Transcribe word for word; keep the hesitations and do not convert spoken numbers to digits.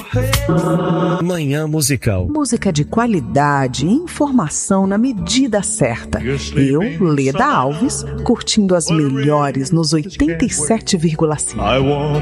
Manhã Musical. Música de qualidade e informação na medida certa. Eu, Leda Alves, curtindo as melhores nos oitenta e sete vírgula cinco.